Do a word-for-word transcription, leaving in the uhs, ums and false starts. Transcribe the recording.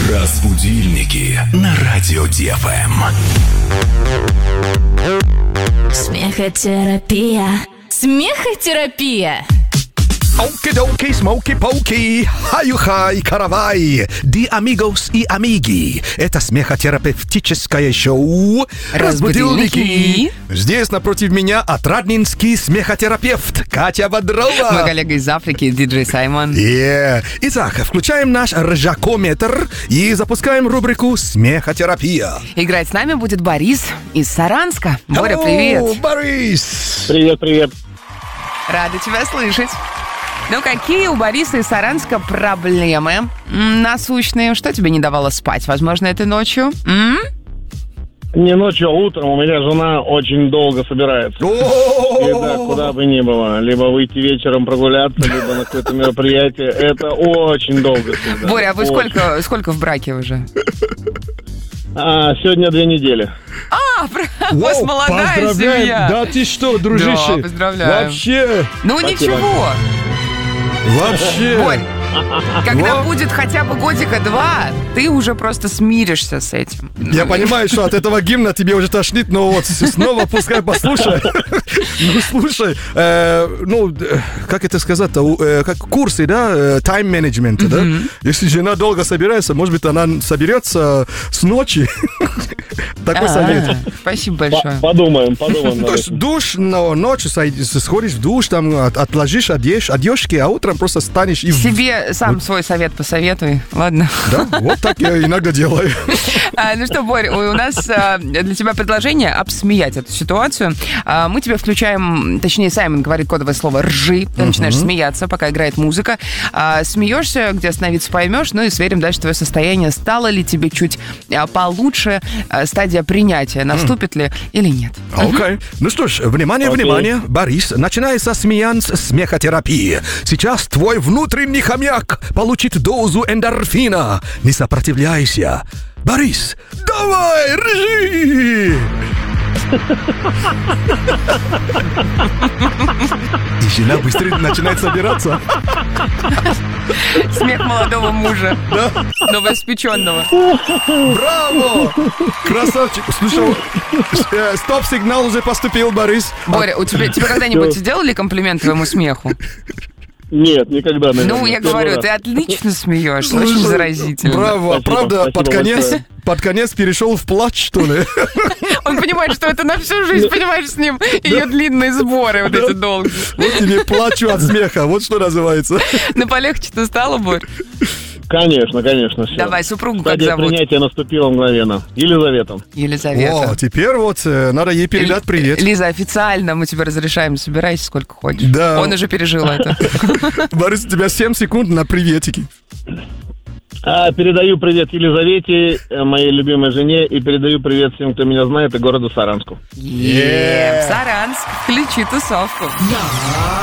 Разбудильники на радио ДФМ. Смехотерапия. Смехотерапия. Оки-доки, смоки-поки, хаю-хай, каравай, ди амигос и амиги. Это смехотерапевтическое шоу «Разбудильники». Здесь напротив меня отраднинский смехотерапевт Катя Бодрова. Мой коллега из Африки, диджей Саймон. Yeah. Итак, включаем наш ржакометр и запускаем рубрику «Смехотерапия». Играть с нами будет Борис из Саранска. Боря, привет. О, Борис. Привет, привет. Рада тебя слышать. Ну, какие у Бориса из Саранска проблемы м, насущные? Что тебе не давало спать, возможно, этой ночью? М? Не ночью, а утром. У меня жена очень долго собирается. И да, куда бы ни было. Либо выйти вечером прогуляться, либо на какое-то мероприятие. Это очень долго всегда. Боря, а вы Очень. сколько, сколько в браке уже? А, сегодня две недели. А, у вас молодая Поздравляем. семья. Да ты что, дружище? Да, поздравляем. Вообще, Ну, Спасибо. ничего. вообще. Борь, когда Во. будет хотя бы годика-два, ты уже просто смиришься с этим. Я понимаю, что от этого гимна тебе уже тошнит, но вот снова пускай послушай. Ну, слушай, э, ну, э, как это сказать-то, у- э, как курсы, да, тайм-менеджмента, да? Если жена долго собирается, может быть, она соберется с ночи. Такой совет. А, Спасибо По- большое. Подумаем, подумаем. над То есть этим. душ, но ночью сойди- сходишь в душ, там от- отложишь одежь, одежки, а утром просто станешь и... в- Себе сам свой совет посоветуй, ладно? Да, вот так я иногда делаю. А, ну что, Борь, у у нас а, для тебя предложение обсмеять эту ситуацию. А, мы тебе включаем, точнее, Саймон говорит кодовое слово «ржи». Ты начинаешь смеяться, пока играет музыка. А, смеешься, где остановиться поймешь, ну и сверим дальше твое состояние. Стало ли тебе чуть а, получше, а, стадия принятия, наступит ли или нет? Окей. Ну что ж, внимание, Окей. внимание, Борис, начинается смеянс смехотерапии. Сейчас твой внутренний хомяк получит дозу эндорфина. Не сопротивляйся. Борис, давай, ржи! И жена быстрее начинает собираться. Смех молодого мужа, новоиспеченного. Браво! Красавчик! Слушай, э, стоп-сигнал уже поступил, Борис. Боря, у тебя, тебе когда-нибудь сделали комплимент твоему смеху? Нет, никогда, наверное. Ну, я Первый говорю, раз. ты отлично смеешься, очень Слушай, заразительно. Браво! Спасибо, Правда, спасибо под конец, большое. под конец перешел в плач, что ли? Он понимает, что это на всю жизнь, понимаешь, с ним ее длинные сборы, вот эти долгие. Вот тебе плачу от смеха, вот что называется. Ну, полегче-то стало, Борь? Конечно, конечно, все. Давай, супругу как Стадия зовут? принятия наступила мгновенно. Елизавета. Елизавета. О, теперь вот э, надо ей передать привет. Лиза, официально мы тебе разрешаем, собирайся сколько хочешь. Да. Он уже пережил это. Борис, у тебя семь секунд на приветики. А, передаю привет Елизавете, э, моей любимой жене, и передаю привет всем, кто меня знает, и городу Саранску. Е, в Саранск, включи тусовку.